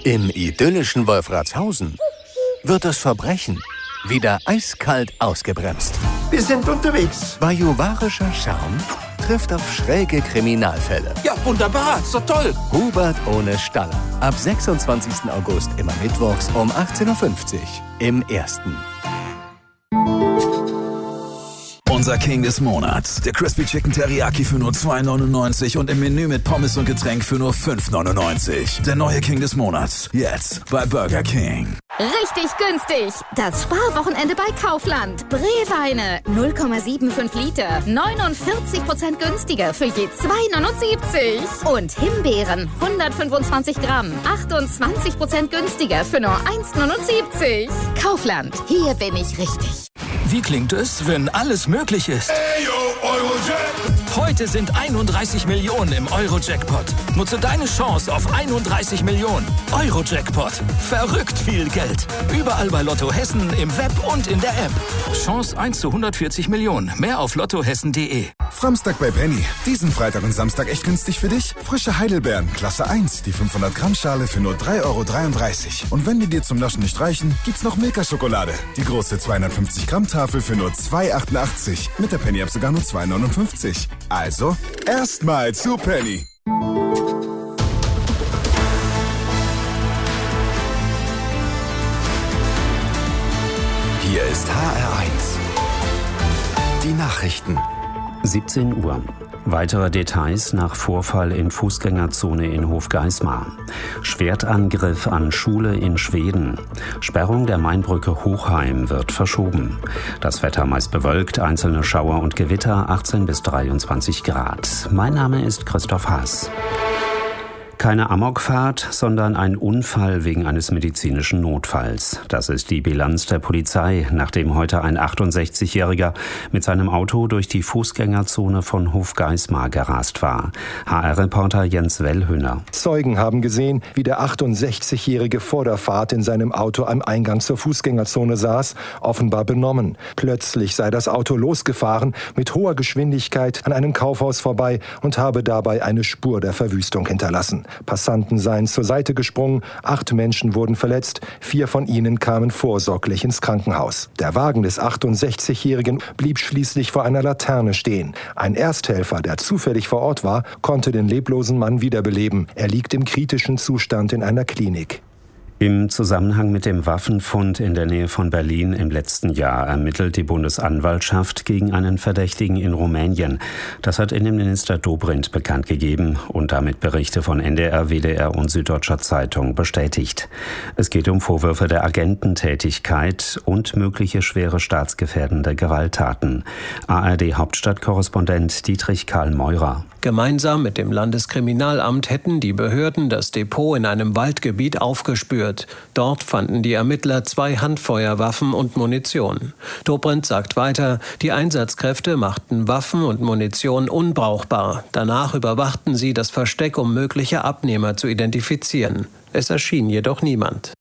Im idyllischen Wolfratshausen wird das Verbrechen wieder eiskalt ausgebremst. Wir sind unterwegs. Bajuwarischer Charme trifft auf schräge Kriminalfälle. Ja, wunderbar, ist doch toll. Hubert ohne Staller. Ab 26. August immer mittwochs um 18.50 Uhr im Ersten. Unser King des Monats. Der Crispy Chicken Teriyaki für nur $2,99 und im Menü mit Pommes und Getränk für nur $5,99. Der neue King des Monats. Jetzt bei Burger King. Richtig günstig. Das Sparwochenende bei Kaufland. Brewweine 0,75 Liter. 49% günstiger für je $2,79. Und Himbeeren 125 Gramm. 28% günstiger für nur $1,79. Kaufland. Hier bin ich richtig. Wie klingt es, wenn alles möglich ist? Heute sind 31 Millionen im Euro-Jackpot. Nutze deine Chance auf 31 Millionen. Euro-Jackpot. Verrückt viel Geld. Überall bei Lotto Hessen, im Web und in der App. Chance 1 zu 140 Millionen. Mehr auf lottohessen.de. Samstag bei Penny. Diesen Freitag und Samstag echt günstig für dich? Frische Heidelbeeren, Klasse 1, die 500 Gramm Schale für nur €3,33. Und wenn die dir zum Naschen nicht reichen, gibt's noch Milka-Schokolade. Die große 250 Gramm Tafel für nur €2,88. Mit der Penny-App sogar nur €2,59. Also, erstmal zu Penny. Hier ist HR1. Die Nachrichten. 17 Uhr. Weitere Details nach Vorfall in Fußgängerzone in Hofgeismar. Schwertangriff an Schule in Schweden. Sperrung der Mainbrücke Hochheim wird verschoben. Das Wetter meist bewölkt, einzelne Schauer und Gewitter, 18 bis 23 Grad. Mein Name ist Christoph Haas. Keine Amokfahrt, sondern ein Unfall wegen eines medizinischen Notfalls. Das ist die Bilanz der Polizei, nachdem heute ein 68-Jähriger mit seinem Auto durch die Fußgängerzone von Hofgeismar gerast war. HR-Reporter Jens Wellhöhner. Zeugen haben gesehen, wie der 68-Jährige vor der Fahrt in seinem Auto am Eingang zur Fußgängerzone saß, offenbar benommen. Plötzlich sei das Auto losgefahren, mit hoher Geschwindigkeit an einem Kaufhaus vorbei und habe dabei eine Spur der Verwüstung hinterlassen. Passanten seien zur Seite gesprungen, 8 Menschen wurden verletzt, 4 von ihnen kamen vorsorglich ins Krankenhaus. Der Wagen des 68-Jährigen blieb schließlich vor einer Laterne stehen. Ein Ersthelfer, der zufällig vor Ort war, konnte den leblosen Mann wiederbeleben. Er liegt im kritischen Zustand in einer Klinik. Im Zusammenhang mit dem Waffenfund in der Nähe von Berlin im letzten Jahr ermittelt die Bundesanwaltschaft gegen einen Verdächtigen in Rumänien. Das hat Innenminister Dobrindt bekannt gegeben und damit Berichte von NDR, WDR und Süddeutscher Zeitung bestätigt. Es geht um Vorwürfe der Agententätigkeit und mögliche schwere staatsgefährdende Gewalttaten. ARD-Hauptstadtkorrespondent Dietrich Karl Meurer. Gemeinsam mit dem Landeskriminalamt hätten die Behörden das Depot in einem Waldgebiet aufgespürt. Dort fanden die Ermittler 2 Handfeuerwaffen und Munition. Dobrindt sagt weiter, die Einsatzkräfte machten Waffen und Munition unbrauchbar. Danach überwachten sie das Versteck, um mögliche Abnehmer zu identifizieren. Es erschien jedoch niemand.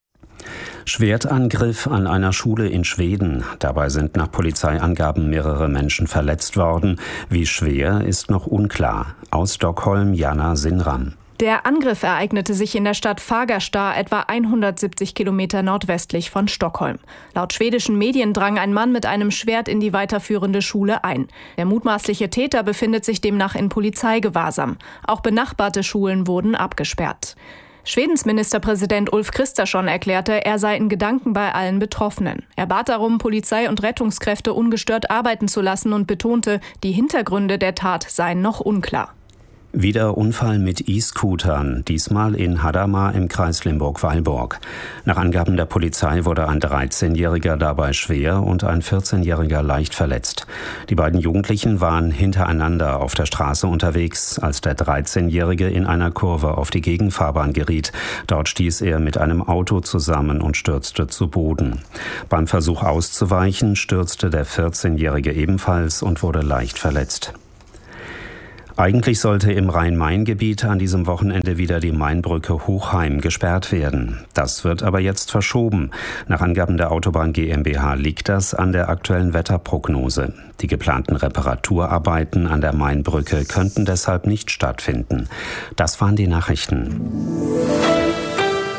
Schwertangriff an einer Schule in Schweden. Dabei sind nach Polizeiangaben mehrere Menschen verletzt worden. Wie schwer, ist noch unklar. Aus Stockholm, Jana Sinram. Der Angriff ereignete sich in der Stadt Fagersta, etwa 170 Kilometer nordwestlich von Stockholm. Laut schwedischen Medien drang ein Mann mit einem Schwert in die weiterführende Schule ein. Der mutmaßliche Täter befindet sich demnach in Polizeigewahrsam. Auch benachbarte Schulen wurden abgesperrt. Schwedens Ministerpräsident Ulf Kristersson erklärte, er sei in Gedanken bei allen Betroffenen. Er bat darum, Polizei und Rettungskräfte ungestört arbeiten zu lassen und betonte, die Hintergründe der Tat seien noch unklar. Wieder Unfall mit E-Scootern, diesmal in Hadamar im Kreis Limburg-Weilburg. Nach Angaben der Polizei wurde ein 13-Jähriger dabei schwer und ein 14-Jähriger leicht verletzt. Die beiden Jugendlichen waren hintereinander auf der Straße unterwegs, als der 13-Jährige in einer Kurve auf die Gegenfahrbahn geriet. Dort stieß er mit einem Auto zusammen und stürzte zu Boden. Beim Versuch auszuweichen stürzte der 14-Jährige ebenfalls und wurde leicht verletzt. Eigentlich sollte im Rhein-Main-Gebiet an diesem Wochenende wieder die Mainbrücke Hochheim gesperrt werden. Das wird aber jetzt verschoben. Nach Angaben der Autobahn GmbH liegt das an der aktuellen Wetterprognose. Die geplanten Reparaturarbeiten an der Mainbrücke könnten deshalb nicht stattfinden. Das waren die Nachrichten.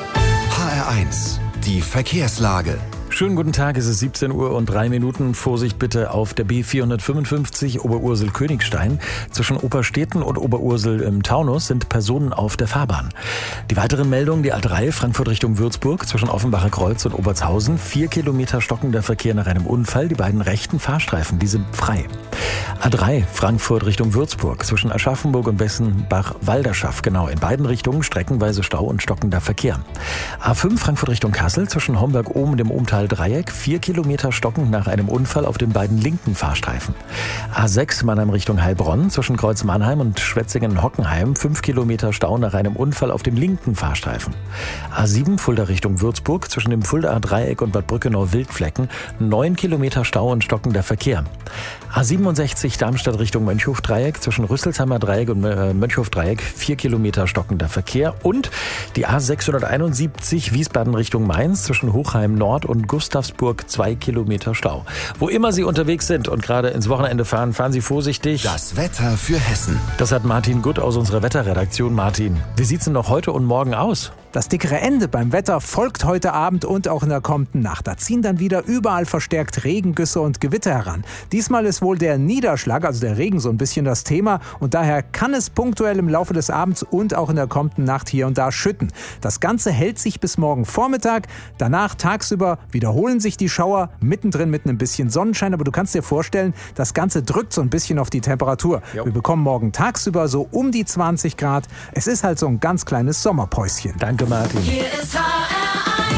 HR1, die Verkehrslage. Schönen guten Tag, es ist 17 Uhr und 3 Minuten. Vorsicht bitte auf der B455 Oberursel-Königstein. Zwischen Oberstedten und Oberursel im Taunus sind Personen auf der Fahrbahn. Die weiteren Meldungen, die A3 Frankfurt Richtung Würzburg zwischen Offenbacher Kreuz und Obertshausen. 4 Kilometer stockender Verkehr nach einem Unfall. Die beiden rechten Fahrstreifen, die sind frei. A3 Frankfurt Richtung Würzburg zwischen Aschaffenburg und Bessenbach-Walderschaff. Genau, in beiden Richtungen streckenweise Stau und stockender Verkehr. A5 Frankfurt Richtung Kassel zwischen Homberg-Ohm und dem Umtal-Dreieck. 4 Kilometer stockend nach einem Unfall auf den beiden linken Fahrstreifen. A6 Mannheim Richtung Heilbronn zwischen Kreuz Mannheim und Schwetzingen-Hockenheim. 5 Kilometer Stau nach einem Unfall auf dem linken Fahrstreifen. A7 Fulda Richtung Würzburg zwischen dem Fuldaer Dreieck und Bad Brückenau-Wildflecken. 9 Kilometer Stau und stockender Verkehr. A67 Darmstadt Richtung Mönchhof-Dreieck zwischen Rüsselsheimer Dreieck und Mönchhof-Dreieck. 4 Kilometer stockender Verkehr. Und die A671 Wiesbaden Richtung Mainz zwischen Hochheim Nord und Gustavsburg 2 Kilometer Stau. Wo immer Sie unterwegs sind und gerade ins Wochenende fahren, fahren Sie vorsichtig. Das Wetter für Hessen. Das hat Martin Gutt aus unserer Wetterredaktion. Martin, wie sieht's denn noch heute und morgen aus? Das dickere Ende beim Wetter folgt heute Abend und auch in der kommenden Nacht. Da ziehen dann wieder überall verstärkt Regengüsse und Gewitter heran. Diesmal ist wohl der Niederschlag, also der Regen, so ein bisschen das Thema. Und daher kann es punktuell im Laufe des Abends und auch in der kommenden Nacht hier und da schütten. Das Ganze hält sich bis morgen Vormittag. Danach tagsüber wiederholen sich die Schauer, mittendrin mit einem bisschen Sonnenschein. Aber du kannst dir vorstellen, das Ganze drückt so ein bisschen auf die Temperatur. Jo. Wir bekommen morgen tagsüber so um die 20 Grad. Es ist halt so ein ganz kleines Sommerpäuschen. Danke, Martin. Hier ist HR1.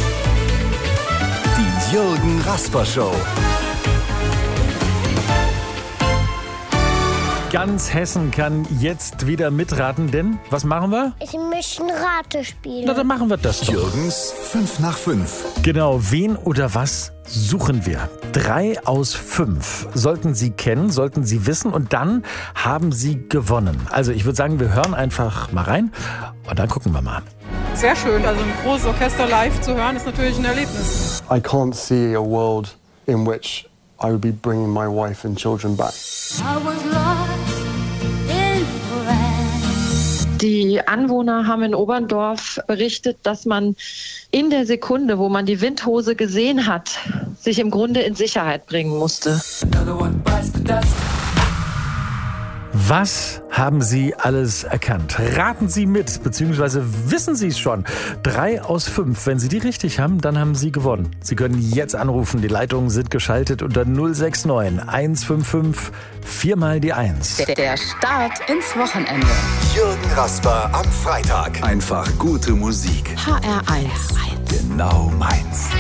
Die Jürgen Rasper Show. Ganz Hessen kann jetzt wieder mitraten, denn was machen wir? Ich möchte ein Ratespiel. Na, dann machen wir das doch. Jürgens 5 nach 5. Genau, wen oder was suchen wir? 3 aus 5 sollten Sie kennen, sollten Sie wissen und dann haben Sie gewonnen. Also ich würde sagen, wir hören einfach mal rein und dann gucken wir mal. Sehr schön, also ein großes Orchester live zu hören ist natürlich ein Erlebnis. I can't see a world in which I would be bringing my wife and children back. Die Anwohner haben in Oberndorf berichtet, dass man in der Sekunde, wo man die Windhose gesehen hat, sich im Grunde in Sicherheit bringen musste. Was haben Sie alles erkannt? Raten Sie mit, beziehungsweise wissen Sie es schon. 3 aus 5. Wenn Sie die richtig haben, dann haben Sie gewonnen. Sie können jetzt anrufen. Die Leitungen sind geschaltet unter 069 155 4 mal die 1. Der Start ins Wochenende. Jürgen Rasper am Freitag. Einfach gute Musik. HR1. Genau meins.